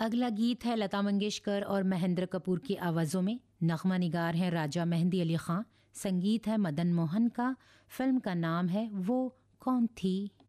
अगला गीत है लता मंगेशकर और महेंद्र कपूर की आवाज़ों में। नग़मा निगार हैं राजा मेहंदी अली ख़ान, संगीत है मदन मोहन का। फिल्म का नाम है वो कौन थी।